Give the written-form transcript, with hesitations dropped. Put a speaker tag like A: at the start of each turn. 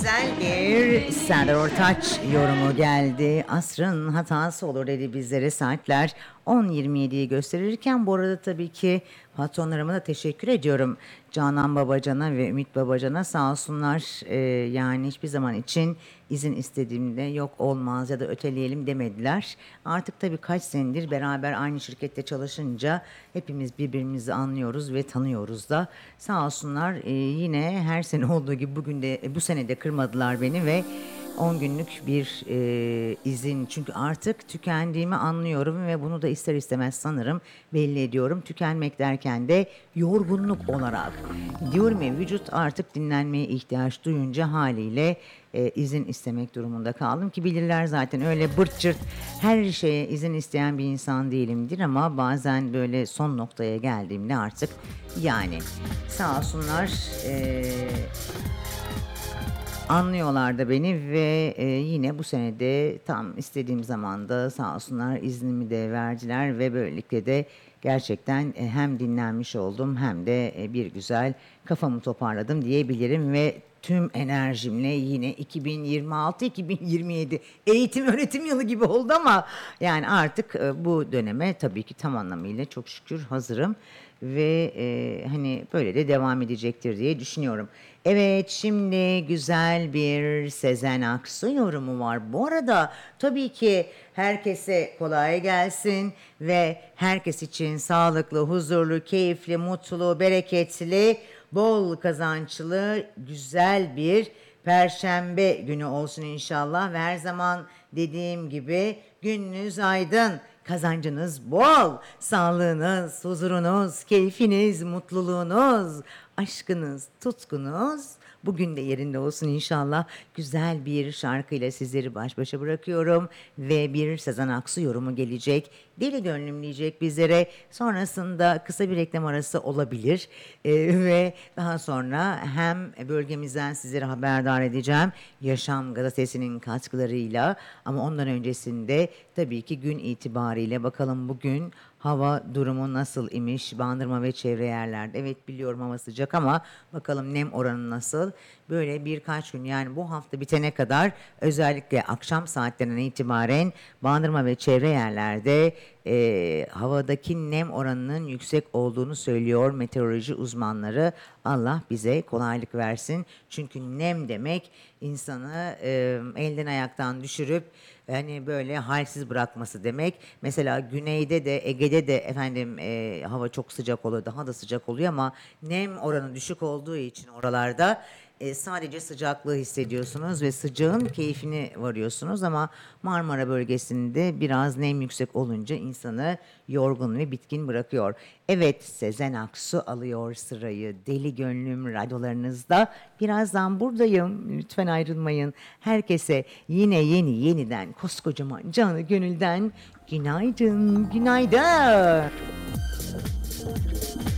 A: güzel bir Serdar Ortaç yorumu geldi. Asrın hatası olur dedi bizlere. Saatler 10.27'yi gösterirken bu arada tabii ki patronlarıma da teşekkür ediyorum. Canan Babacan'a ve Ümit Babacan'a sağ olsunlar. Yani hiçbir zaman için izin istediğimde yok olmaz ya da öteleyelim demediler. Artık tabii kaç senedir beraber aynı şirkette çalışınca hepimiz birbirimizi anlıyoruz ve tanıyoruz da. Sağ olsunlar yine her sene olduğu gibi bugün de bu sene de kırmadılar beni ve 10 günlük bir izin. Çünkü artık tükendiğimi anlıyorum ve bunu da ister istemez sanırım belli ediyorum. Tükenmek derken de yorgunluk olarak. Diyorum ya, vücut artık dinlenmeye ihtiyaç duyunca haliyle izin istemek durumunda kaldım ki bilirler zaten, öyle bırt cırt her şeye izin isteyen bir insan değilimdir ama bazen böyle son noktaya geldiğimde artık yani sağ olsunlar anlıyorlar da beni ve yine bu sene de tam istediğim zamanda sağ olsunlar iznimi de verdiler ve böylelikle de gerçekten hem dinlenmiş oldum hem de bir güzel kafamı toparladım diyebilirim ve tüm enerjimle yine 2026-2027 eğitim öğretim yılı gibi oldu ama yani artık bu döneme tabii ki tam anlamıyla çok şükür hazırım ve hani böyle de devam edecektir diye düşünüyorum. Evet, şimdi güzel bir Sezen Aksu yorumu var. Bu arada tabii ki herkese kolay gelsin ve herkes için sağlıklı, huzurlu, keyifli, mutlu, bereketli, bol kazançlı, güzel bir Perşembe günü olsun inşallah. Ve her zaman dediğim gibi gününüz aydın. Kazancınız bol, sağlığınız, huzurunuz, keyfiniz, mutluluğunuz, aşkınız, tutkunuz bugün de yerinde olsun inşallah. Güzel bir şarkıyla sizleri baş başa bırakıyorum ve bir Sezen Aksu yorumu gelecek. Deli gönlüm diyecek bizlere. Sonrasında kısa bir reklam arası olabilir. Ve daha sonra hem bölgemizden sizlere haberdar edeceğim Yaşam Gazetesi'nin katkılarıyla, ama ondan öncesinde tabii ki gün itibariyle bakalım bugün hava durumu nasıl imiş Bandırma ve çevre yerlerde. Evet, biliyorum hava sıcak ama bakalım nem oranı nasıl. Böyle birkaç gün, yani bu hafta bitene kadar özellikle akşam saatlerinden itibaren Bandırma ve çevre yerlerde havadaki nem oranının yüksek olduğunu söylüyor meteoroloji uzmanları. Allah bize kolaylık versin. Çünkü nem demek insanı elden ayaktan düşürüp hani böyle halsiz bırakması demek. Mesela güneyde de Ege'de de efendim hava çok sıcak oluyor, daha da sıcak oluyor ama nem oranı düşük olduğu için oralarda sadece sıcaklığı hissediyorsunuz ve sıcağın keyfini varıyorsunuz, ama Marmara bölgesinde biraz nem yüksek olunca insanı yorgun ve bitkin bırakıyor. Evet, Sezen Aksu alıyor sırayı. Deli Gönlüm radyolarınızda. Birazdan buradayım. Lütfen ayrılmayın. Herkese yine yeniden koskocaman canı gönülden günaydın, günaydın.